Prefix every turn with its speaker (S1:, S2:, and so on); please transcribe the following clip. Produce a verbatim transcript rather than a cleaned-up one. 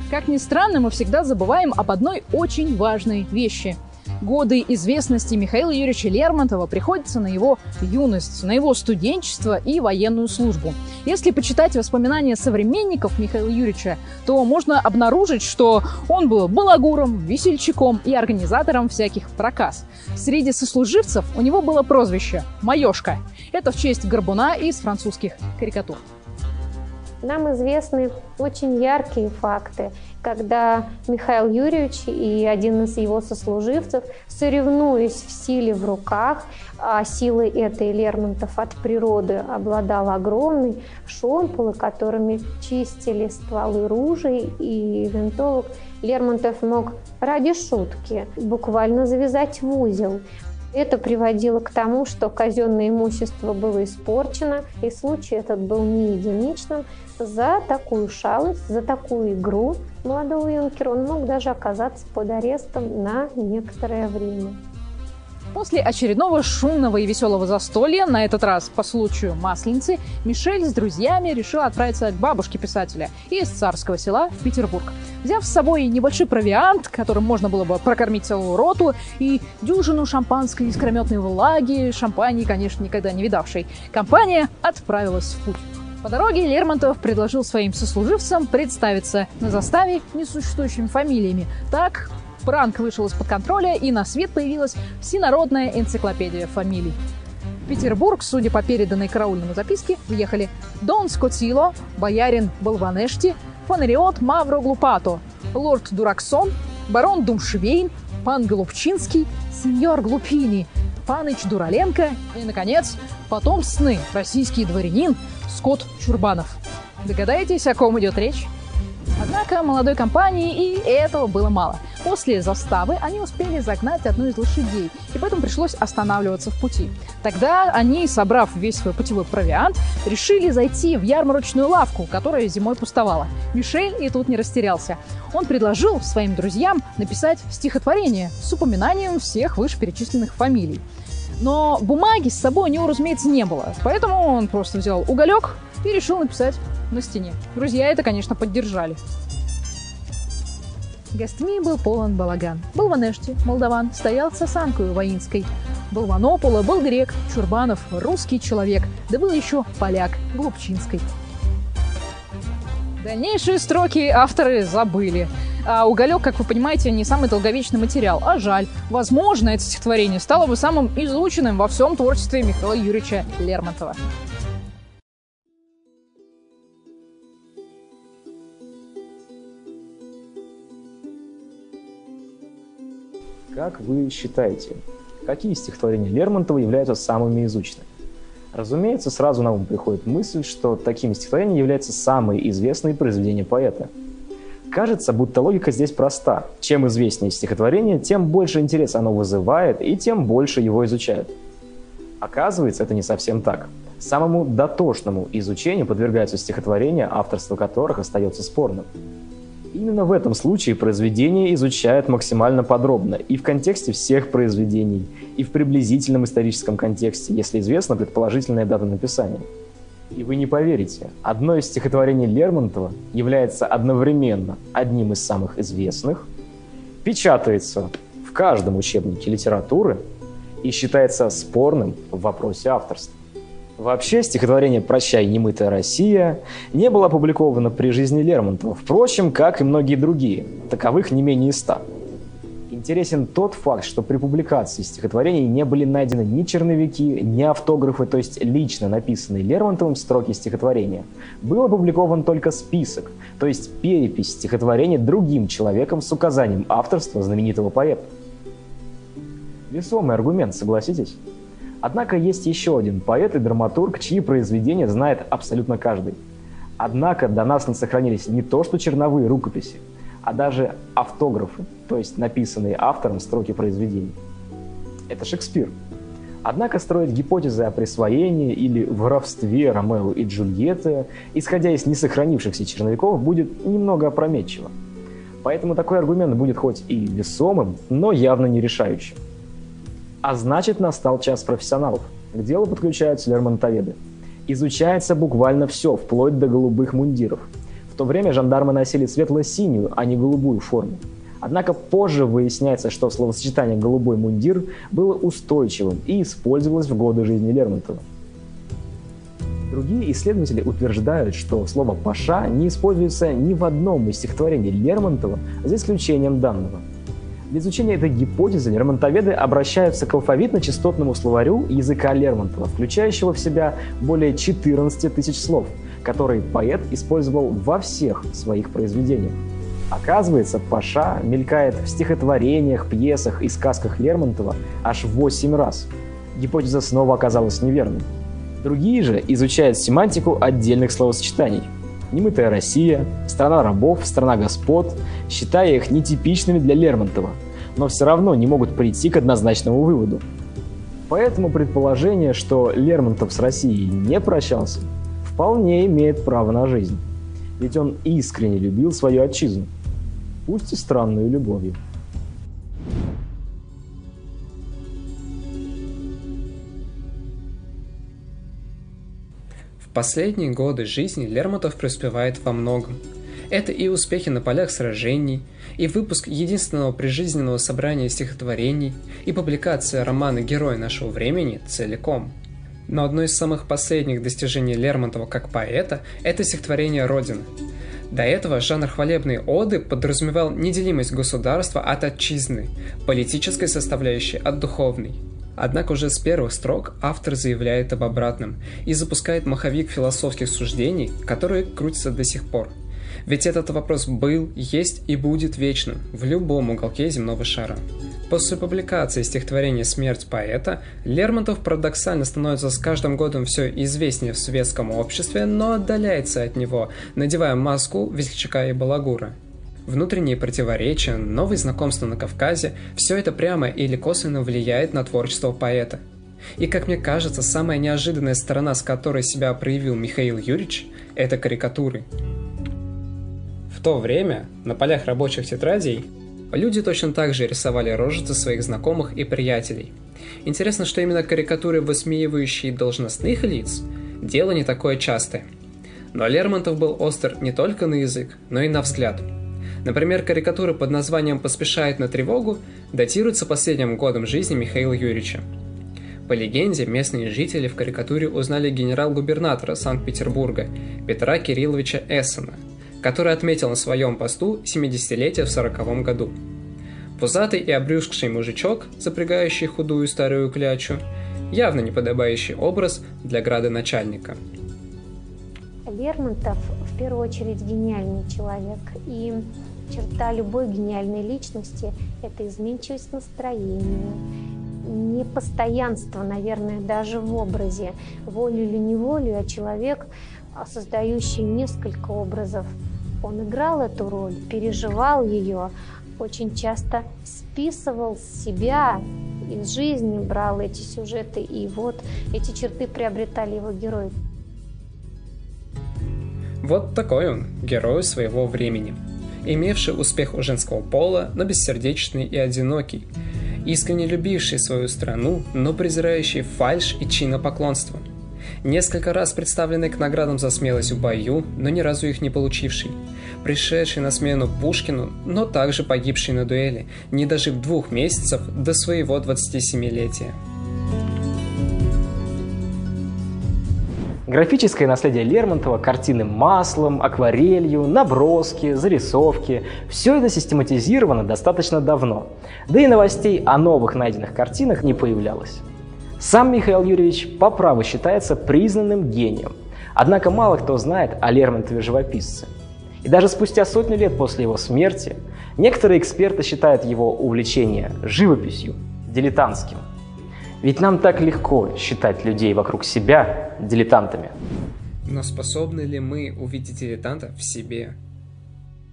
S1: Как ни странно, мы всегда забываем об одной очень важной вещи. Годы известности Михаила Юрьевича Лермонтова приходятся на его юность, на его студенчество и военную службу. Если почитать воспоминания современников Михаила Юрьевича, то можно обнаружить, что он был балагуром, весельчаком и организатором всяких проказ. Среди сослуживцев у него было прозвище «Маёшка». Это в честь горбуна из французских карикатур.
S2: Нам известны очень яркие факты, когда Михаил Юрьевич и один из его сослуживцев, соревнуясь в силе в руках, а силой этой Лермонтов от природы обладал огромной, шомполы, которыми чистили стволы ружей и винтовок, Лермонтов мог ради шутки буквально завязать в узел. Это приводило к тому, что казенное имущество было испорчено, и случай этот был не единичным. За такую шалость, за такую игру молодого юнкера он мог даже оказаться под арестом на некоторое время.
S1: После очередного шумного и веселого застолья, на этот раз по случаю Масленицы, Мишель с друзьями решил отправиться к бабушке писателя из Царского Села в Петербург. Взяв с собой небольшой провиант, которым можно было бы прокормить целую роту, и дюжину шампанской искрометной влаги, шампани, конечно, никогда не видавшей, компания отправилась в путь. По дороге Лермонтов предложил своим сослуживцам представиться на заставе несуществующими фамилиями. Так пранк вышел из-под контроля, и на свет появилась всенародная энциклопедия фамилий. В Петербург, судя по переданной караульному записке, въехали Дон Скотило, боярин Болванешти, фонариот Мавро Глупато, лорд Дураксон, барон Думшвейн, пан Голубчинский, сеньор Глупини, паныч Дураленко и, наконец, потомственный российский дворянин Скот Чурбанов. Догадаетесь, о ком идет речь? Однако молодой компании и этого было мало. После заставы они успели загнать одну из лошадей, и поэтому пришлось останавливаться в пути. Тогда они, собрав весь свой путевой провиант, решили зайти в ярмарочную лавку, которая зимой пустовала. Мишель и тут не растерялся. Он предложил своим друзьям написать стихотворение с упоминанием всех вышеперечисленных фамилий. Но бумаги с собой у него, разумеется, не было, поэтому он просто взял уголек и решил написать на стене. Друзья это, конечно, поддержали. Гостьми был полон балаган. Болванешти, молдаван, стоял с осанкою воинской. Болванопола был грек, Чурбанов – русский человек, да был еще поляк, Глубчинский. Дальнейшие строки авторы забыли. А уголек, как вы понимаете, не самый долговечный материал, а жаль. Возможно, это стихотворение стало бы самым изученным во всем творчестве Михаила Юрьевича Лермонтова.
S3: Как вы считаете, какие стихотворения Лермонтова являются самыми изученными? Разумеется, сразу на ум приходит мысль, что такими стихотворениями являются самые известные произведения поэта. Кажется, будто логика здесь проста. Чем известнее стихотворение, тем больше интереса оно вызывает, и тем больше его изучают. Оказывается, это не совсем так. Самому дотошному изучению подвергаются стихотворения, авторство которых остается спорным. Именно в этом случае произведение изучают максимально подробно и в контексте всех произведений, и в приблизительном историческом контексте, если известна предположительная дата написания. И вы не поверите, одно из стихотворений Лермонтова является одновременно одним из самых известных, печатается в каждом учебнике литературы и считается спорным в вопросе авторства. Вообще, стихотворение «Прощай, немытая Россия» не было опубликовано при жизни Лермонтова, впрочем, как и многие другие, таковых не менее ста. Интересен тот факт, что при публикации стихотворений не были найдены ни черновики, ни автографы, то есть лично написанные Лермонтовым строки стихотворения. Был опубликован только список, то есть перепись стихотворений другим человеком с указанием авторства знаменитого поэта. Весомый аргумент, согласитесь? Однако есть еще один поэт и драматург, чьи произведения знает абсолютно каждый. Однако до нас не сохранились не то что черновые рукописи, а даже автографы, то есть написанные автором строки произведений. Это Шекспир. Однако строить гипотезы о присвоении или воровстве Ромео и Джульетты, исходя из несохранившихся черновиков, будет немного опрометчиво. Поэтому такой аргумент будет хоть и весомым, но явно не решающим. А значит, настал час профессионалов. К делу подключаются лермонтоведы. Изучается буквально все, вплоть до голубых мундиров. В то время жандармы носили светло-синюю, а не голубую форму. Однако позже выясняется, что словосочетание «голубой мундир» было устойчивым и использовалось в годы жизни Лермонтова. Другие исследователи утверждают, что слово «паша» не используется ни в одном из стихотворений Лермонтова, за исключением данного. Для изучения этой гипотезы лермонтоведы обращаются к алфавитно-частотному словарю языка Лермонтова, включающего в себя более четырнадцати тысяч слов, которые поэт использовал во всех своих произведениях. Оказывается, «паша» мелькает в стихотворениях, пьесах и сказках Лермонтова аж восемь раз. Гипотеза снова оказалась неверной. Другие же изучают семантику отдельных словосочетаний. «Немытая Россия», «Страна рабов», «Страна господ», считая их нетипичными для Лермонтова, но все равно не могут прийти к однозначному выводу. Поэтому предположение, что Лермонтов с Россией не прощался, вполне имеет право на жизнь. Ведь он искренне любил свою отчизну, пусть и странную любовью.
S4: В последние годы жизни Лермонтов преуспевает во многом. Это и успехи на полях сражений, и выпуск единственного прижизненного собрания стихотворений, и публикация романа «Герой нашего времени» целиком. Но одно из самых последних достижений Лермонтова как поэта – это стихотворение «Родина». До этого жанр хвалебной оды подразумевал неделимость государства от отчизны, политической составляющей от духовной. Однако уже с первых строк автор заявляет об обратном и запускает маховик философских суждений, которые крутятся до сих пор. Ведь этот вопрос был, есть и будет вечным в любом уголке земного шара. После публикации стихотворения «Смерть поэта» Лермонтов парадоксально становится с каждым годом все известнее в светском обществе, но отдаляется от него, надевая маску весельчака и балагура. Внутренние противоречия, новые знакомства на Кавказе – все это прямо или косвенно влияет на творчество поэта. И, как мне кажется, самая неожиданная сторона, с которой себя проявил Михаил Юрьевич – это карикатуры. В то время на полях рабочих тетрадей люди точно так же рисовали рожицы своих знакомых и приятелей. Интересно, что именно карикатуры, высмеивающие должностных лиц, дело не такое частое. Но Лермонтов был остр не только на язык, но и на взгляд. Например, карикатура под названием «Поспешает на тревогу» датируется последним годом жизни Михаила Юрьевича. По легенде, местные жители в карикатуре узнали генерал-губернатора Санкт-Петербурга Петра Кирилловича Эссена, который отметил на своем посту семидесятилетие в сороковом году. Пузатый и обрюзгший мужичок, запрягающий худую старую клячу, явно неподобающий образ для градоначальника.
S2: Лермонтов в первую очередь гениальный человек, и черта любой гениальной личности – это изменчивость настроения, непостоянство, наверное, даже в образе, волю или неволю, а человек, создающий несколько образов. Он играл эту роль, переживал ее, очень часто списывал с себя, из жизни брал эти сюжеты, и вот эти черты приобретали его герои.
S4: Вот такой он, герой своего времени, имевший успех у женского пола, но бессердечный и одинокий, искренне любивший свою страну, но презирающий фальшь и чинопоклонство, несколько раз представленный к наградам за смелость в бою, но ни разу их не получивший, пришедший на смену Пушкину, но также погибший на дуэли, не дожив двух месяцев до своего двадцатисемилетия.
S3: Графическое наследие Лермонтова, картины маслом, акварелью, наброски, зарисовки – все это систематизировано достаточно давно, да и новостей о новых найденных картинах не появлялось. Сам Михаил Юрьевич по праву считается признанным гением, однако мало кто знает о Лермонтове-живописце. И даже спустя сотню лет после его смерти некоторые эксперты считают его увлечение живописью дилетантским. Ведь нам так легко считать людей вокруг себя дилетантами.
S4: Но способны ли мы увидеть дилетанта в себе?